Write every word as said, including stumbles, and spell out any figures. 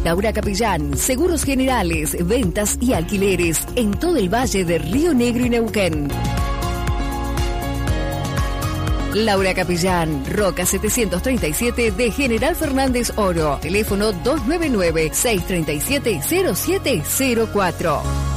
Laura Capellán, seguros generales, ventas y alquileres en todo el valle de Río Negro y Neuquén. Laura Capellán, Roca setecientos treinta y siete de General Fernández Oro. Teléfono dos nueve nueve, seis tres siete, cero siete cero cuatro.